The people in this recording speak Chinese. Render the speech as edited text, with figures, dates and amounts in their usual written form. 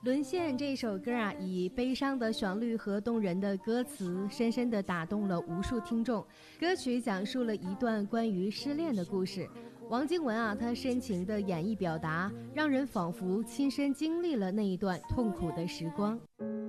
沦陷这首歌啊，以悲伤的旋律和动人的歌词，深深地打动了无数听众。歌曲讲述了一段关于失恋的故事。王靖雯啊，她深情的演绎表达，让人仿佛亲身经历了那一段痛苦的时光。